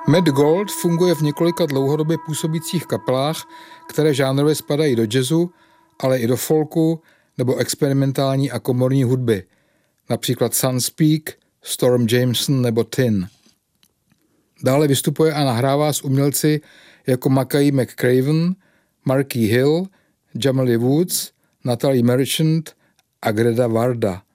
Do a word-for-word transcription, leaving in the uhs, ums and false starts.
Matt Gold funguje v několika dlouhodobě působících kapelách, které žánrově spadají do jazzu, ale i do folku nebo experimentální a komorní hudby, například Sunspeak, Storm Jameson nebo Tin. Dále vystupuje a nahrává s umělci jako Mackay McCraven, Marky Hill, Jamily Woods, Natalie Merchant a Greta Varda.